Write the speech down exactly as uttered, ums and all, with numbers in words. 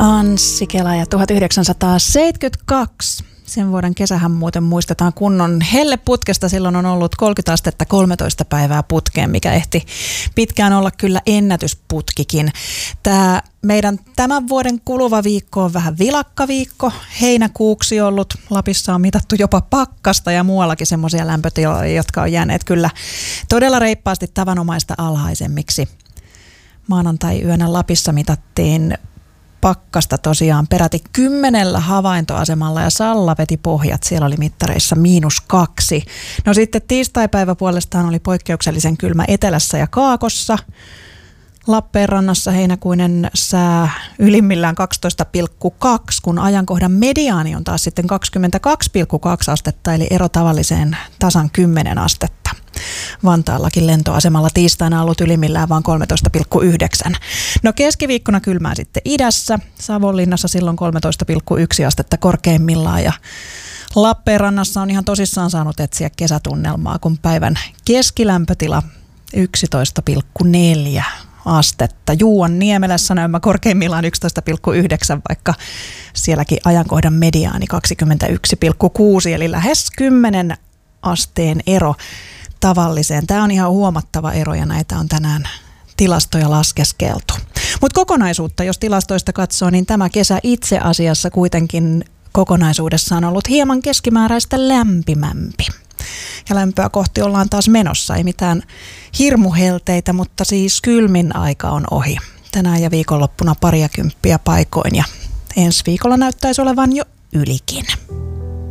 Anssi Kela ja tuhatyhdeksänsataaseitsemänkymmentäkaksi. Sen vuoden kesähän muuten muistetaan kunnon helleputkesta. Silloin on ollut kolmekymmentä astetta kolmetoista päivää putkeen, mikä ehti pitkään olla kyllä ennätysputkikin. Tämä meidän tämän vuoden kuluva viikko on vähän vilakka viikko. Heinäkuuksi ollut. Lapissa on mitattu jopa pakkasta ja muuallakin semmoisia lämpötiloja, jotka on jääneet kyllä todella reippaasti tavanomaista alhaisemmiksi. Maanantai-yönä Lapissa mitattiin pakkasta tosiaan peräti kymmenellä havaintoasemalla ja Salla veti pohjat. Siellä oli mittareissa miinus kaksi. No sitten tiistaipäivä puolestaan oli poikkeuksellisen kylmä etelässä ja Kaakossa. Lappeenrannassa heinäkuinen sää ylimmillään kaksitoista pilkku kaksi, kun ajankohdan mediaani on taas sitten kaksikymmentäkaksi pilkku kaksi astetta, eli ero tavalliseen tasan kymmenen astetta. Vantaallakin lentoasemalla tiistaina ollut ylimmillään vain kolmetoista pilkku yhdeksän. No keskiviikkona kylmää sitten idässä. Savonlinnassa silloin kolmetoista pilkku yksi astetta korkeimmillaan ja Lappeenrannassa on ihan tosissaan saanut etsiä kesätunnelmaa, kun päivän keskilämpötila yksitoista pilkku neljä astetta. Juuanniemelässä näemmä korkeimmillaan yksitoista pilkku yhdeksän, vaikka sielläkin ajankohdan mediaani kaksikymmentäyksi pilkku kuusi, eli lähes kymmenen asteen ero tavalliseen. Tämä on ihan huomattava ero ja näitä on tänään tilastoja laskeskeltu. Mutta kokonaisuutta, jos tilastoista katsoo, niin tämä kesä itse asiassa kuitenkin kokonaisuudessaan on ollut hieman keskimääräistä lämpimämpi. Ja lämpöä kohti ollaan taas menossa. Ei mitään hirmuhelteitä, mutta siis kylmin aika on ohi. Tänään ja viikonloppuna pariakymppiä paikoin ja ensi viikolla näyttäisi olevan jo ylikin.